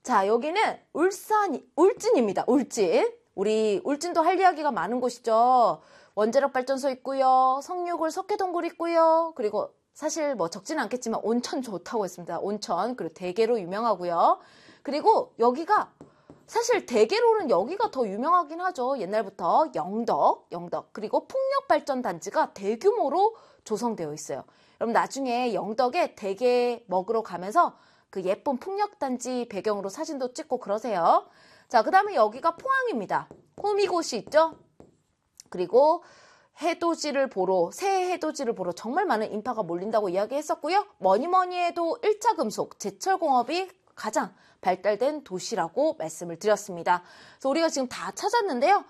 자, 여기는 울진입니다. 울진. 우리 울진도 할 이야기가 많은 곳이죠. 원자력 발전소 있고요. 성류굴 석회동굴 있고요. 그리고 사실 뭐 적지는 않겠지만 온천 좋다고 했습니다. 온천. 그리고 대게로 유명하고요. 그리고 여기가 사실 대게로는 여기가 더 유명하긴 하죠. 옛날부터 영덕. 그리고 풍력발전단지가 대규모로 조성되어 있어요. 여러분 나중에 영덕에 대게 먹으러 가면서 그 예쁜 풍력단지 배경으로 사진도 찍고 그러세요. 자, 그 다음에 여기가 포항입니다. 호미곶이 있죠? 그리고 해돋이를 보러, 새해 해돋이를 보러 정말 많은 인파가 몰린다고 이야기했었고요. 뭐니 해도 1차 금속, 제철공업이 가장 발달된 도시라고 말씀을 드렸습니다. 그래서 우리가 지금 다 찾았는데요.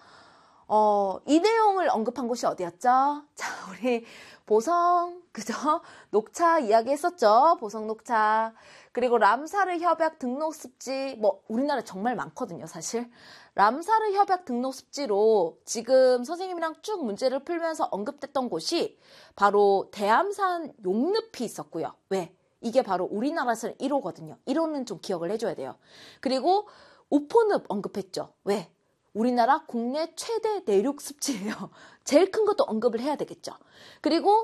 이 내용을 언급한 곳이 어디였죠? 자, 우리 보성, 그죠? 녹차 이야기했었죠? 보성 녹차. 그리고 람사르 협약 등록 습지, 뭐, 우리나라에 정말 많거든요, 사실. 람사르 협약 등록 습지로 지금 선생님이랑 쭉 문제를 풀면서 언급됐던 곳이 바로 대암산 용늪이 있었고요. 왜? 이게 바로 우리나라에서는 1호거든요. 1호는 좀 기억을 해줘야 돼요. 그리고 우포늪 언급했죠. 왜? 우리나라 국내 최대 내륙 습지예요. 제일 큰 것도 언급을 해야 되겠죠. 그리고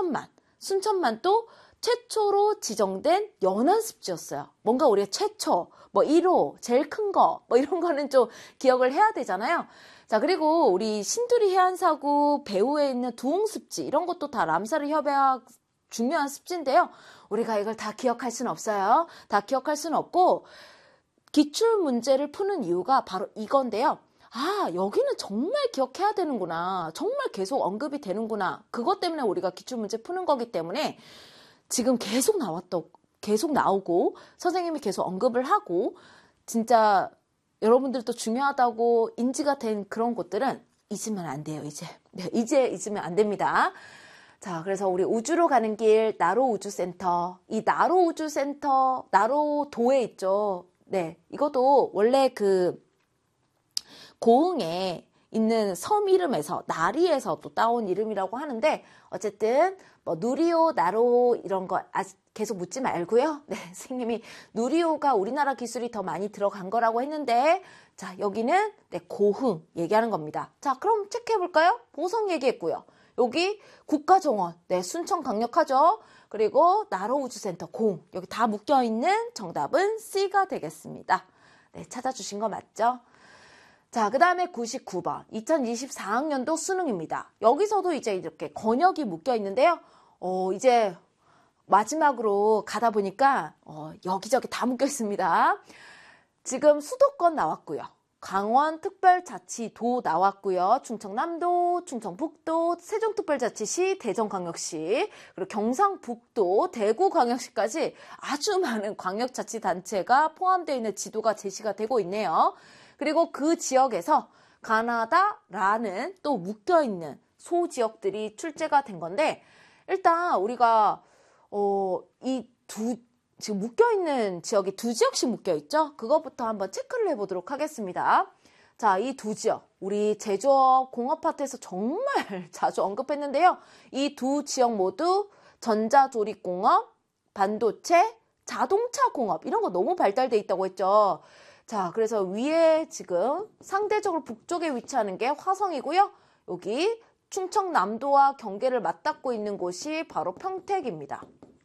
순천만도 최초로 지정된 연안 습지였어요. 뭔가 우리가 최초, 뭐 1호, 제일 큰 거, 뭐 이런 거는 좀 기억을 해야 되잖아요. 자, 그리고 우리 신두리 해안사구 배후에 있는 두홍 습지, 이런 것도 다 람사르 협약 중요한 습지인데요. 우리가 이걸 다 기억할 수는 없어요. 다 기억할 수는 없고, 기출 문제를 푸는 이유가 바로 이건데요. 아, 여기는 정말 기억해야 되는구나. 정말 계속 언급이 되는구나. 그것 때문에 우리가 기출문제 푸는 거기 때문에 지금 계속 나오고 선생님이 계속 언급을 하고 진짜 여러분들도 중요하다고 인지가 된 그런 곳들은 잊으면 안 돼요, 이제. 네, 이제 잊으면 안 됩니다. 자, 그래서 우리 우주로 가는 길 나로 우주센터. 이 나로 우주센터, 나로도에 있죠. 네, 이것도 원래 그 고흥에 있는 섬 이름에서 나리에서 또 따온 이름이라고 하는데 어쨌든 뭐 누리호, 나로 이런 거 계속 묻지 말고요. 네, 선생님이 누리호가 우리나라 기술이 더 많이 들어간 거라고 했는데 자, 여기는 네, 고흥 얘기하는 겁니다. 자, 그럼 체크해 볼까요? 보성 얘기했고요. 여기 국가정원, 네, 순천 강력하죠. 그리고 나로우주센터 공, 여기 다 묶여있는 정답은 C가 되겠습니다. 네, 찾아주신 거 맞죠? 자, 그 다음에 99번 2024학년도 수능입니다. 여기서도 이제 이렇게 권역이 묶여 있는데요. 이제 마지막으로 가다 보니까 여기저기 다 묶여 있습니다. 지금 수도권 나왔고요. 강원특별자치도 나왔고요. 충청남도, 충청북도, 세종특별자치시, 대전광역시, 그리고 경상북도, 대구광역시까지 아주 많은 광역자치단체가 포함되어 있는 지도가 제시가 되고 있네요. 그리고 그 지역에서 가나다라는 또 묶여있는 소지역들이 출제가 된 건데 일단 우리가 지금 묶여있는 지역이 두 지역씩 묶여있죠? 그것부터 한번 체크를 해보도록 하겠습니다. 자, 이 두 지역, 우리 제조업 공업파트에서 정말 자주 언급했는데요. 이 두 지역 모두 전자조립공업, 반도체, 자동차 공업 이런 거 너무 발달돼 있다고 했죠. 자, 그래서 위에 지금 상대적으로 북쪽에 위치하는 게 화성이고요. 여기 충청남도와 경계를 맞닿고 있는 곳이 바로 평택입니다.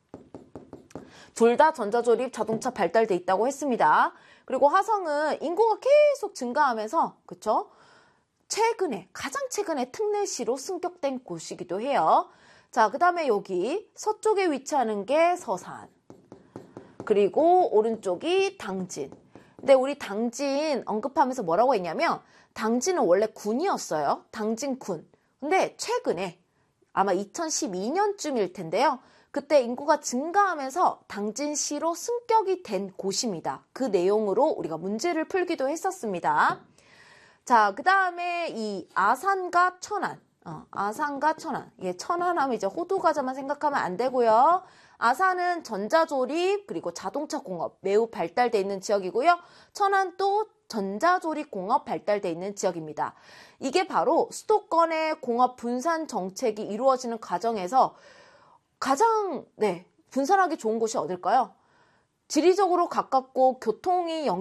둘 다 전자조립 자동차 발달돼 있다고 했습니다. 그리고 화성은 인구가 계속 증가하면서 그쵸? 가장 최근에 특례시로 승격된 곳이기도 해요. 자, 그 다음에 여기 서쪽에 위치하는 게 서산. 그리고 오른쪽이 당진. 근데 우리 당진 언급하면서 뭐라고 했냐면 당진은 원래 군이었어요. 당진군. 근데 최근에 아마 2012년쯤일 텐데요. 그때 인구가 증가하면서 당진시로 승격이 된 곳입니다. 그 내용으로 우리가 문제를 풀기도 했었습니다. 자, 그 다음에 이 아산과 천안. 아산과 천안. 예, 천안하면 이제 호두과자만 생각하면 안 되고요. 아산은 전자조립 그리고 자동차 공업 매우 발달되어 있는 지역이고요. 천안 또 전자조립 공업 발달되어 있는 지역입니다. 이게 바로 수도권의 공업 분산 정책이 이루어지는 과정에서 가장 분산하기 좋은 곳이 어딜까요? 지리적으로 가깝고 교통이